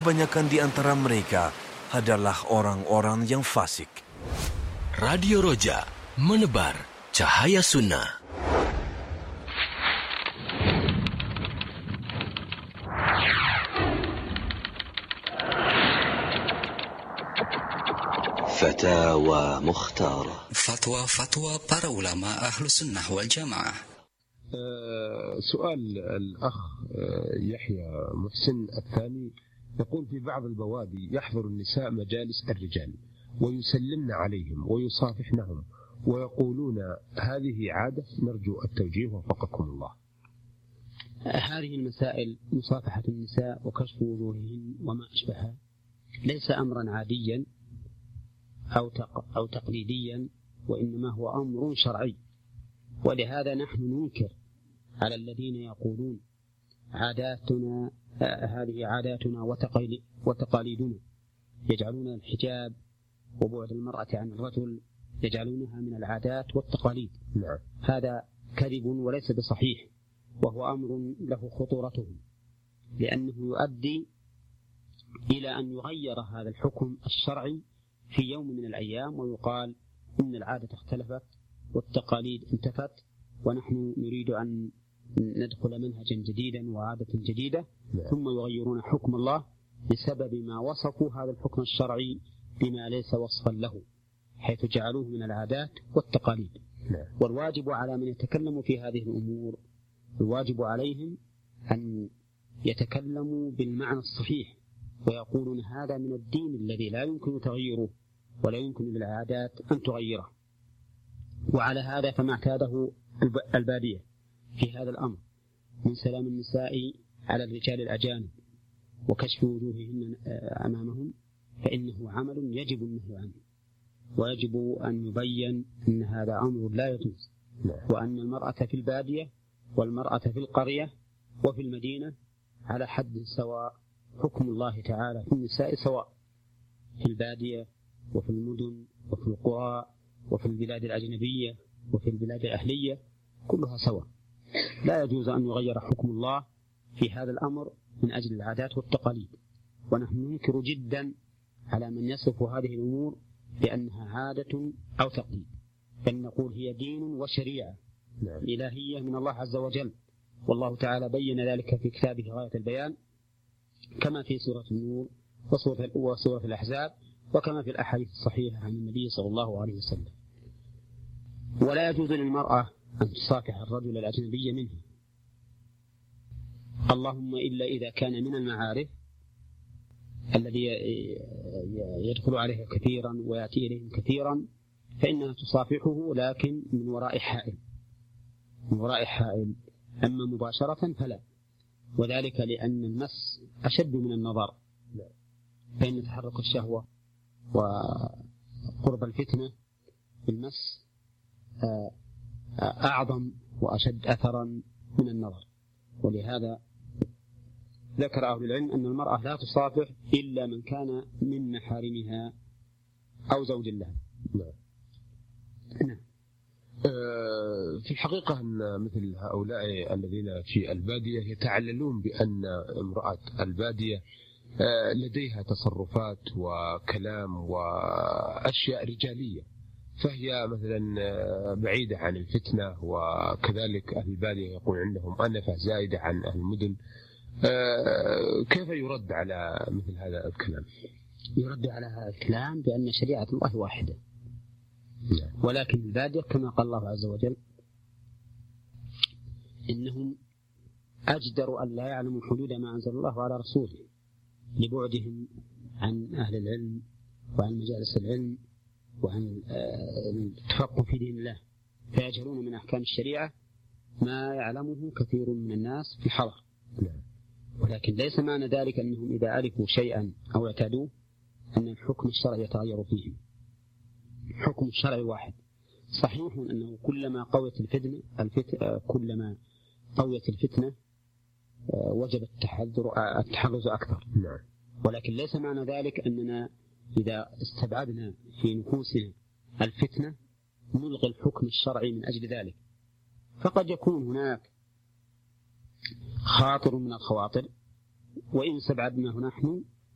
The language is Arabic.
kebanyakan di antara mereka adalah orang-orang yang fasik. Radio Roja menebar cahaya sunnah. فتاوى مختارة. فتوى para ulama أهل السنة والجماعة. سؤال الأخ يحيى محسن الثاني يقول: في بعض البوادي يحضر النساء مجالس الرجال ويسلمن عليهم ويصافحنهم ويقولون هذه عادة، نرجو التوجيه وفقكم الله. هذه المسائل مصافحة النساء وكشف وجوههن وما أشبهها ليس أمرا عاديا أو تقليديا، وإنما هو أمر شرعي. ولهذا نحن ننكر على الذين يقولون عاداتنا هذه عاداتنا وتقاليدنا، يجعلون الحجاب وبعد المرأة عن الرجل يجعلونها من العادات والتقاليد. هذا كذب وليس بصحيح، وهو أمر له خطورته، لأنه يؤدي إلى أن يغير هذا الحكم الشرعي في يوم من الأيام، ويقال إن العادة اختلفت والتقاليد انتفت، ونحن نريد أن ندخل منهجا جديدا وعادة جديدة، ثم يغيرون حكم الله بسبب ما وصفوا هذا الحكم الشرعي بما ليس وصفا له، حيث جعلوه من العادات والتقاليد. والواجب على من يتكلم في هذه الأمور، الواجب عليهم أن يتكلموا بالمعنى الصحيح، ويقولون هذا من الدين الذي لا يمكن تغييره ولا يمكن للعادات أن تغيره. وعلى هذا فما اعتاده البادية في هذا الأمر من سلام النساء على الرجال الأجانب وكشف وجوههن أمامهم، فإنه عمل يجب النهي عنه، ويجب أن يبين أن هذا أمر لا يجوز، وأن المرأة في البادية والمرأة في القرية وفي المدينة على حد سواء. حكم الله تعالى في النساء سواء في البادية وفي المدن وفي القرى وفي البلاد الأجنبية وفي البلاد الأهلية، كلها سواء. لا يجوز أن يغير حكم الله في هذا الأمر من أجل العادات والتقاليد. ونحن ننكر جدا على من يصف هذه الأمور بأنها عادة أو تقليد، بل نقول هي دين وشريعة إلهية من الله عز وجل، والله تعالى بين ذلك في كتابه غاية البيان، كما في سورة النور وسورة الأحزاب، وكما في الأحاديث الصحيحة عن النبي صلى الله عليه وسلم. ولا يجوز للمرأة أن تصافح الرجل الأجنبي منه، اللهم إلا إذا كان من المعارف الذي يدخل عليه كثيرا ويأتي إليهم كثيرا، فإنها تصافحه لكن من وراء حائل، أما مباشرة فلا، وذلك لأن المس أشد من النظر، فإن تحرك الشهوة وقرب الفتنة بالمس أعظم وأشد أثرا من النظر. ولهذا ذكر أهل العلم أن المرأة لا تصافح إلا من كان من محارمها أو زوج لها. نعم. في الحقيقة أن مثل هؤلاء الذين في البادية يتعللون بأن امرأة البادية لديها تصرفات وكلام وأشياء رجالية، فهي مثلا بعيدة عن الفتنة، وكذلك أهل البادية يقول عندهم أنفة زائدة عن أهل المدن. كيف يرد على مثل هذا الكلام؟ يرد على هذا الكلام بأن شريعة الله واحدة، ولكن البادية كما قال الله عز وجل إنهم أجدروا أن لا يعلموا حدود ما أنزل الله على رسوله لبعدهم عن أهل العلم وعن مجالس العلم وعن التفقه في دين الله، فيجهلون من أحكام الشريعة ما يعلمه كثير من الناس في الحضر. ولكن ليس معنى ذلك أنهم إذا عرفوا شيئا أو اعتادوه أن الحكم الشرعي يتغير فيهم. حكم الشرع واحد. صحيح أنه كلما قويت الفتنة وجب التحرز أكثر، ولكن ليس معنى ذلك أننا إذا استبعدنا في نفوسنا الفتنة نلغي الحكم الشرعي من أجل ذلك. فقد يكون هناك خاطر من الخواطر، وإن استبعدناه نحن